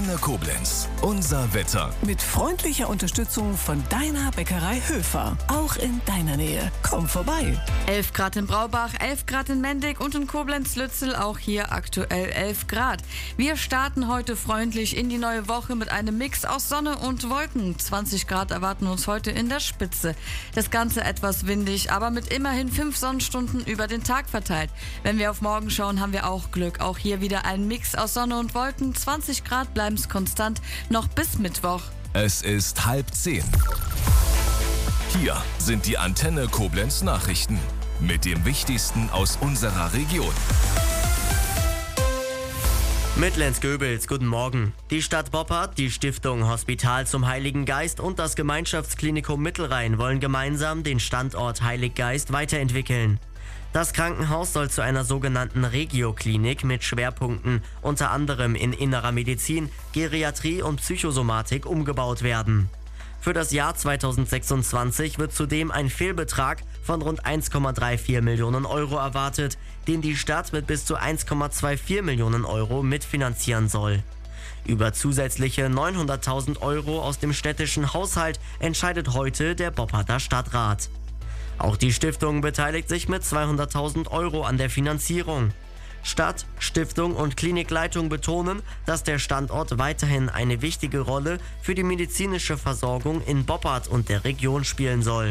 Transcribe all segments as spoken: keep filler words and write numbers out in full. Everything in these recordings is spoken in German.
Antenne Koblenz. Unser Wetter. Mit freundlicher Unterstützung von deiner Bäckerei Höfer. Auch in deiner Nähe. Komm vorbei. elf Grad in Braubach, elf Grad in Mendig und in Koblenz-Lützel auch hier aktuell elf Grad. Wir starten heute freundlich in die neue Woche mit einem Mix aus Sonne und Wolken. zwanzig Grad erwarten uns heute in der Spitze. Das Ganze etwas windig, aber mit immerhin fünf Sonnenstunden über den Tag verteilt. Wenn wir auf morgen schauen, haben wir auch Glück. Auch hier wieder ein Mix aus Sonne und Wolken. zwanzig Grad bleiben es konstant noch bis Mittwoch. Es ist halb zehn. Hier sind die Antenne Koblenz Nachrichten mit dem Wichtigsten aus unserer Region. Mitlenz-Göbels, guten Morgen. Die Stadt Boppard, die Stiftung Hospital zum Heiligen Geist und das Gemeinschaftsklinikum Mittelrhein wollen gemeinsam den Standort Heiliggeist weiterentwickeln. Das Krankenhaus soll zu einer sogenannten Regioklinik mit Schwerpunkten unter anderem in innerer Medizin, Geriatrie und Psychosomatik umgebaut werden. Für das Jahr zweitausendsechsundzwanzig wird zudem ein Fehlbetrag von rund eins Komma vierunddreißig Millionen Euro erwartet, den die Stadt mit bis zu eins Komma vierundzwanzig Millionen Euro mitfinanzieren soll. Über zusätzliche neunhunderttausend Euro aus dem städtischen Haushalt entscheidet heute der Bopparder Stadtrat. Auch die Stiftung beteiligt sich mit zweihunderttausend Euro an der Finanzierung. Stadt, Stiftung und Klinikleitung betonen, dass der Standort weiterhin eine wichtige Rolle für die medizinische Versorgung in Boppard und der Region spielen soll.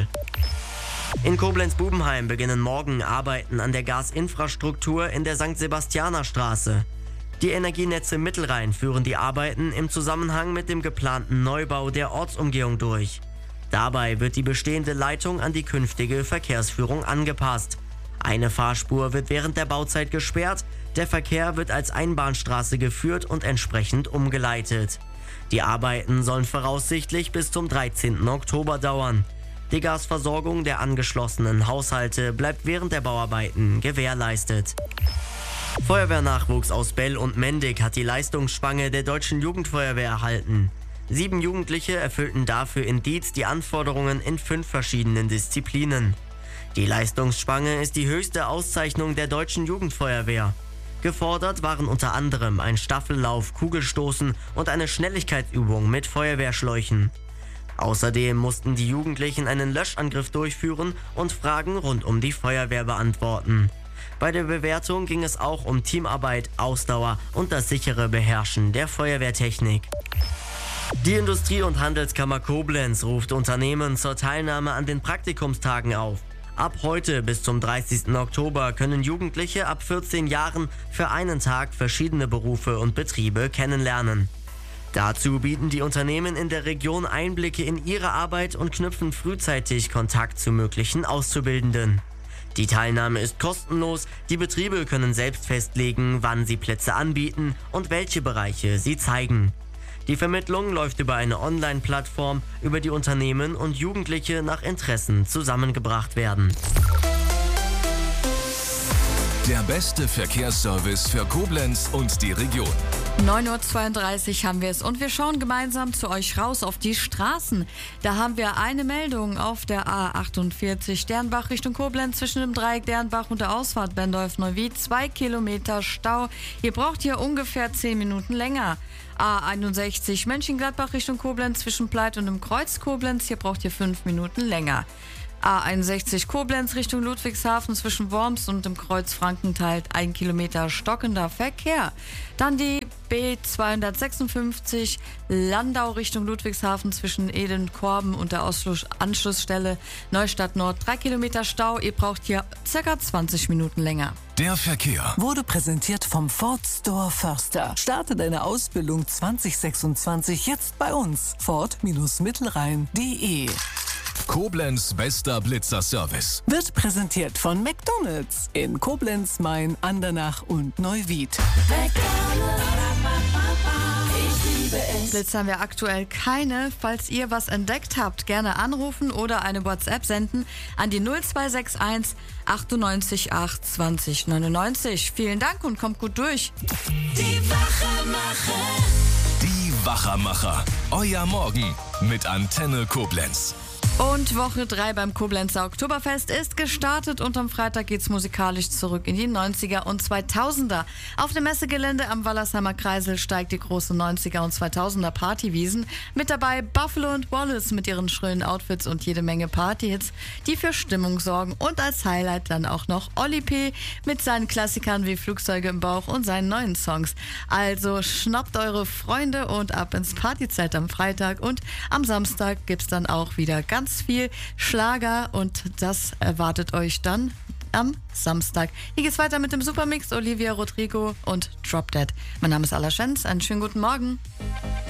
In Koblenz-Bubenheim beginnen morgen Arbeiten an der Gasinfrastruktur in der Sankt Sebastianer Straße. Die Energienetze Mittelrhein führen die Arbeiten im Zusammenhang mit dem geplanten Neubau der Ortsumgehung durch. Dabei wird die bestehende Leitung an die künftige Verkehrsführung angepasst. Eine Fahrspur wird während der Bauzeit gesperrt, der Verkehr wird als Einbahnstraße geführt und entsprechend umgeleitet. Die Arbeiten sollen voraussichtlich bis zum dreizehnten Oktober dauern. Die Gasversorgung der angeschlossenen Haushalte bleibt während der Bauarbeiten gewährleistet. Feuerwehrnachwuchs aus Bell und Mendig hat die Leistungsspange der Deutschen Jugendfeuerwehr erhalten. Sieben Jugendliche erfüllten dafür in Dietz die Anforderungen in fünf verschiedenen Disziplinen. Die Leistungsspange ist die höchste Auszeichnung der Deutschen Jugendfeuerwehr. Gefordert waren unter anderem ein Staffellauf, Kugelstoßen und eine Schnelligkeitsübung mit Feuerwehrschläuchen. Außerdem mussten die Jugendlichen einen Löschangriff durchführen und Fragen rund um die Feuerwehr beantworten. Bei der Bewertung ging es auch um Teamarbeit, Ausdauer und das sichere Beherrschen der Feuerwehrtechnik. Die Industrie- und Handelskammer Koblenz ruft Unternehmen zur Teilnahme an den Praktikumstagen auf. Ab heute bis zum dreißigsten Oktober können Jugendliche ab vierzehn Jahren für einen Tag verschiedene Berufe und Betriebe kennenlernen. Dazu bieten die Unternehmen in der Region Einblicke in ihre Arbeit und knüpfen frühzeitig Kontakt zu möglichen Auszubildenden. Die Teilnahme ist kostenlos, die Betriebe können selbst festlegen, wann sie Plätze anbieten und welche Bereiche sie zeigen. Die Vermittlung läuft über eine Online-Plattform, über die Unternehmen und Jugendliche nach Interessen zusammengebracht werden. Der beste Verkehrsservice für Koblenz und die Region. neun Uhr zweiunddreißig haben wir es und wir schauen gemeinsam zu euch raus auf die Straßen. Da haben wir eine Meldung auf der A achtundvierzig Dernbach Richtung Koblenz zwischen dem Dreieck Dernbach und der Ausfahrt Bendorf-Neuwied. Zwei Kilometer Stau. Ihr braucht hier ungefähr zehn Minuten länger. A einundsechzig Mönchengladbach Richtung Koblenz zwischen Pleit und dem Kreuz Koblenz. Hier braucht ihr fünf Minuten länger. A einundsechzig Koblenz Richtung Ludwigshafen zwischen Worms und dem Kreuz Frankenthal ein Kilometer stockender Verkehr. Dann die B zweihundertsechsundfünfzig Landau Richtung Ludwigshafen zwischen Eden-Korben und der Ausschluss- Anschlussstelle Neustadt Nord. Drei Kilometer Stau, ihr braucht hier circa zwanzig Minuten länger. Der Verkehr Wurde präsentiert vom Ford Store Förster. Starte deine Ausbildung zwanzig sechsundzwanzig jetzt bei uns. Ford-Mittelrhein punkt de. Koblenz bester Blitzer-Service. Wird präsentiert von McDonald's in Koblenz, Main, Andernach und Neuwied. Blitz haben wir aktuell keine. Falls ihr was entdeckt habt, gerne anrufen oder eine WhatsApp senden an die null zwei sechs eins achtundneunzig acht zwanzig neunundneunzig. Vielen Dank und kommt gut durch. Die Wachermacher. Die Wachermacher. Euer Morgen mit Antenne Koblenz. Und Woche drei beim Koblenzer Oktoberfest ist gestartet und am Freitag geht's musikalisch zurück in die neunziger und zweitausender. Auf dem Messegelände am Wallersheimer Kreisel steigt die große neunziger und zweitausender Partywiesen. Mit dabei Buffalo und Wallace mit ihren schönen Outfits und jede Menge Partyhits, die für Stimmung sorgen. Und als Highlight dann auch noch Olli P. mit seinen Klassikern wie Flugzeuge im Bauch und seinen neuen Songs. Also schnappt eure Freunde und ab ins Partyzelt am Freitag. Und am Samstag gibt's dann auch wieder ganz viel Schlager und das erwartet euch dann am Samstag. Hier geht's weiter mit dem Supermix, Olivia Rodrigo und Drop Dead. Mein Name ist Alla Schenz, einen schönen guten Morgen.